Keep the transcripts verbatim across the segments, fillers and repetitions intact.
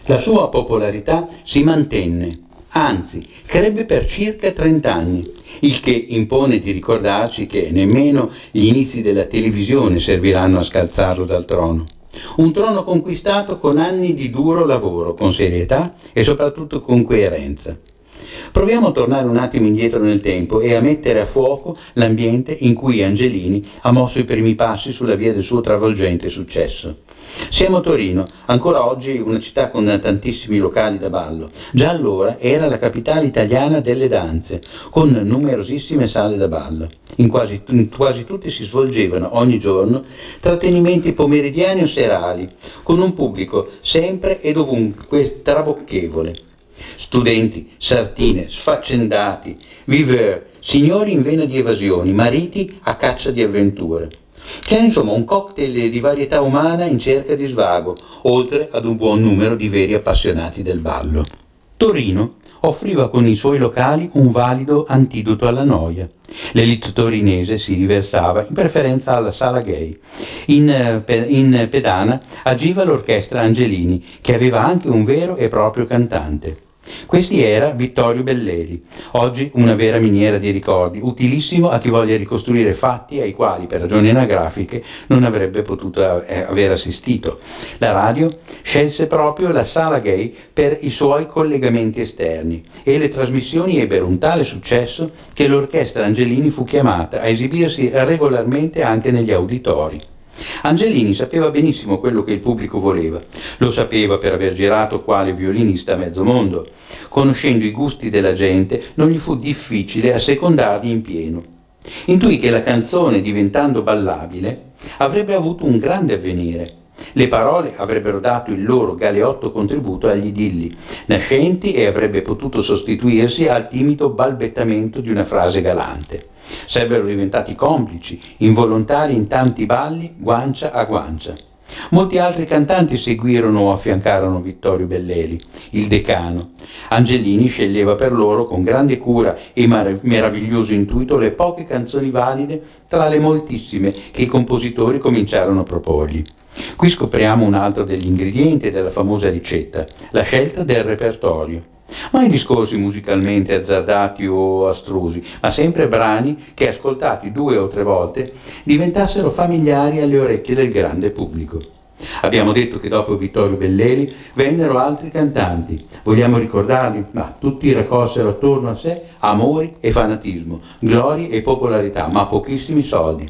La sua popolarità si mantenne, anzi, crebbe per circa trenta anni, il che impone di ricordarci che nemmeno gli inizi della televisione serviranno a scalzarlo dal trono. Un trono conquistato con anni di duro lavoro, con serietà e soprattutto con coerenza. Proviamo a tornare un attimo indietro nel tempo e a mettere a fuoco l'ambiente in cui Angelini ha mosso i primi passi sulla via del suo travolgente successo. Siamo a Torino, ancora oggi una città con tantissimi locali da ballo. Già allora era la capitale italiana delle danze, con numerosissime sale da ballo. In quasi, in quasi tutte si svolgevano ogni giorno trattenimenti pomeridiani o serali, con un pubblico sempre e dovunque trabocchevole. Studenti, sartine, sfaccendati, viveur, signori in vena di evasioni, mariti a caccia di avventure. C'era insomma un cocktail di varietà umana in cerca di svago, oltre ad un buon numero di veri appassionati del ballo. Torino offriva con i suoi locali un valido antidoto alla noia. L'elite torinese si riversava in preferenza alla sala gay. In, in pedana agiva l'orchestra Angelini, che aveva anche un vero e proprio cantante. Questi era Vittorio Belleli, oggi una vera miniera di ricordi, utilissimo a chi voglia ricostruire fatti ai quali per ragioni anagrafiche non avrebbe potuto aver assistito. La radio scelse proprio la sala gay per i suoi collegamenti esterni e le trasmissioni ebbero un tale successo che l'orchestra Angelini fu chiamata a esibirsi regolarmente anche negli auditori. Angelini sapeva benissimo quello che il pubblico voleva, lo sapeva per aver girato quale violinista a mezzo mondo. Conoscendo i gusti della gente non gli fu difficile assecondarli in pieno. Intuì che la canzone, diventando ballabile, avrebbe avuto un grande avvenire. Le parole avrebbero dato il loro galeotto contributo agli idilli nascenti e avrebbe potuto sostituirsi al timido balbettamento di una frase galante. Sarebbero diventati complici, involontari in tanti balli, guancia a guancia. Molti altri cantanti seguirono o affiancarono Vittorio Belleli, il decano. Angelini sceglieva per loro con grande cura e mar- meraviglioso intuito le poche canzoni valide tra le moltissime che i compositori cominciarono a proporgli. Qui scopriamo un altro degli ingredienti della famosa ricetta, la scelta del repertorio. Mai discorsi musicalmente azzardati o astrusi, ma sempre brani che, ascoltati due o tre volte, diventassero familiari alle orecchie del grande pubblico. Abbiamo detto che dopo Vittorio Belleli vennero altri cantanti. Vogliamo ricordarli? Ma tutti raccolsero attorno a sé amori e fanatismo, glorie e popolarità, ma pochissimi soldi.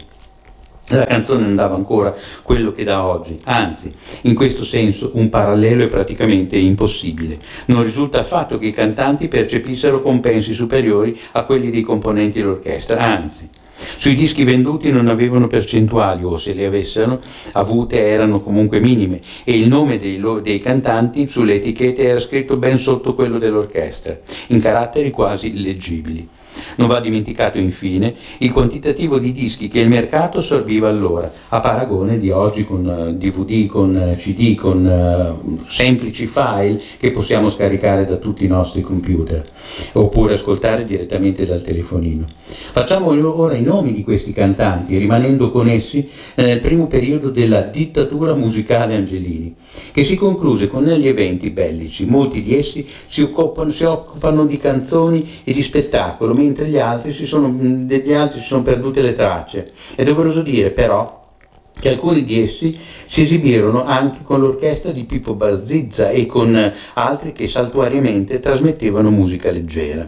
La canzone non dava ancora quello che dà oggi, anzi, in questo senso un parallelo è praticamente impossibile. Non risulta affatto che i cantanti percepissero compensi superiori a quelli dei componenti dell'orchestra, anzi, sui dischi venduti non avevano percentuali o se le avessero avute erano comunque minime e il nome dei, lo- dei cantanti sulle etichette era scritto ben sotto quello dell'orchestra, in caratteri quasi illeggibili. Non va dimenticato infine il quantitativo di dischi che il mercato assorbiva allora, a paragone di oggi con D V D, con C D, con uh, semplici file che possiamo scaricare da tutti i nostri computer oppure ascoltare direttamente dal telefonino. Facciamo ora i nomi di questi cantanti, rimanendo con essi nel primo periodo della dittatura musicale Angelini, che si concluse con gli eventi bellici. Molti di essi si occupano, si occupano di canzoni e di spettacolo, mentre gli altri si sono, degli altri si sono perdute le tracce. È doveroso dire però che alcuni di essi si esibirono anche con l'orchestra di Pippo Barzizza e con altri che saltuariamente trasmettevano musica leggera.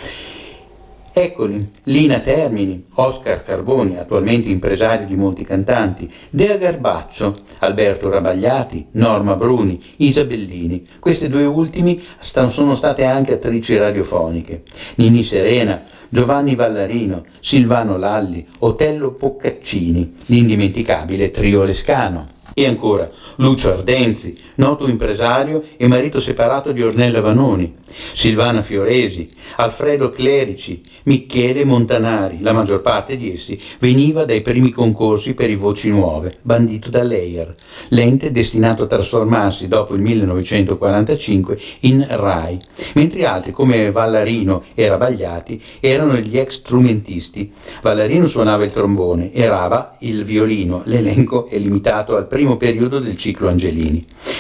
Eccoli, Lina Termini, Oscar Carboni, attualmente impresario di molti cantanti, Dea Garbaccio, Alberto Rabagliati, Norma Bruni, Isabellini. Queste due ultimi sono state anche attrici radiofoniche. Nini Serena, Giovanni Vallarino, Silvano Lalli, Otello Poccaccini, l'indimenticabile Trio Lescano. E ancora Lucio Ardenzi, noto impresario e marito separato di Ornella Vanoni, Silvana Fioresi, Alfredo Clerici, Michele Montanari. La maggior parte di essi veniva dai primi concorsi per i Voci Nuove, bandito dall'E I R, l'ente destinato a trasformarsi dopo il millenovecentoquarantacinque in RAI, mentre altri come Vallarino e Rabagliati erano gli ex strumentisti. Vallarino suonava il trombone e Raba il violino. L'elenco è limitato al primo periodo del ciclo Angelini.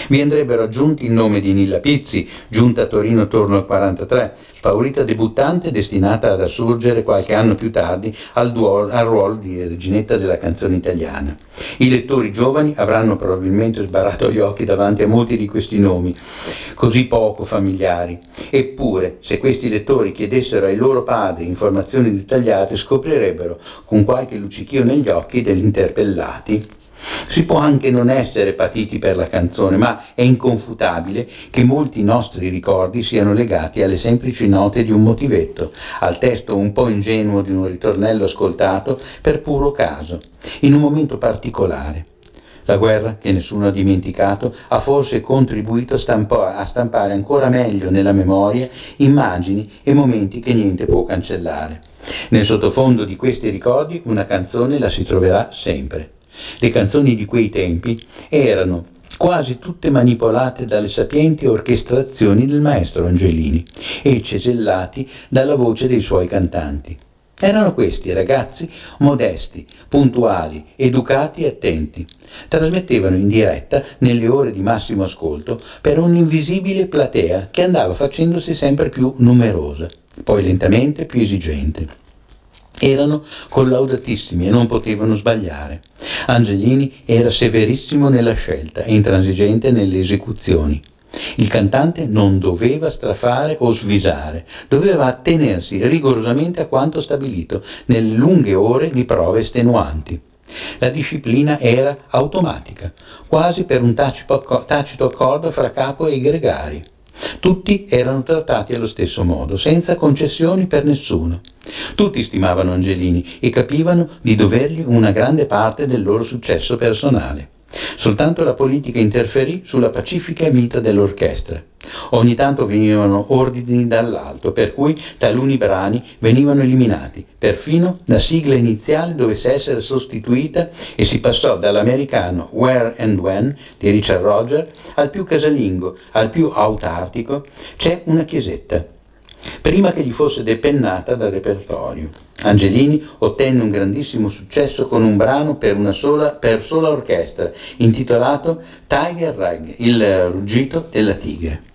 Vi andrebbero aggiunti il nome di Nilla Pizzi, giunta a Torino attorno al quarantatré, spaurita debuttante destinata ad assurgere qualche anno più tardi al, duo- al ruolo di reginetta della canzone italiana. I lettori giovani avranno probabilmente sbarrato gli occhi davanti a molti di questi nomi, così poco familiari. Eppure, se questi lettori chiedessero ai loro padri informazioni dettagliate, scoprirebbero, con qualche luccichio negli occhi degli interpellati, si può anche non essere patiti per la canzone, ma è inconfutabile che molti nostri ricordi siano legati alle semplici note di un motivetto, al testo un po' ingenuo di un ritornello ascoltato per puro caso, in un momento particolare. La guerra, che nessuno ha dimenticato, ha forse contribuito a, stampo- a stampare ancora meglio nella memoria immagini e momenti che niente può cancellare. Nel sottofondo di questi ricordi una canzone la si troverà sempre. Le canzoni di quei tempi erano quasi tutte manipolate dalle sapienti orchestrazioni del maestro Angelini e cesellati dalla voce dei suoi cantanti. Erano questi ragazzi modesti, puntuali, educati e attenti. Trasmettevano in diretta nelle ore di massimo ascolto per un'invisibile platea che andava facendosi sempre più numerosa, poi lentamente più esigente. Erano collaudatissimi e non potevano sbagliare. Angelini era severissimo nella scelta e intransigente nelle esecuzioni. Il cantante non doveva strafare o svisare, doveva attenersi rigorosamente a quanto stabilito nelle lunghe ore di prove estenuanti. La disciplina era automatica, quasi per un tacito accordo fra capo e gregari. Tutti erano trattati allo stesso modo, senza concessioni per nessuno. Tutti stimavano Angelini e capivano di dovergli una grande parte del loro successo personale. Soltanto la politica interferì sulla pacifica vita dell'orchestra. Ogni tanto venivano ordini dall'alto, per cui taluni brani venivano eliminati. Perfino la sigla iniziale dovesse essere sostituita e si passò dall'americano Where and When di Richard Rodgers al più casalingo, al più autartico C'è una chiesetta, prima che gli fosse depennata dal repertorio. Angelini ottenne un grandissimo successo con un brano per una sola, per sola orchestra, intitolato Tiger Rag, il ruggito della tigre.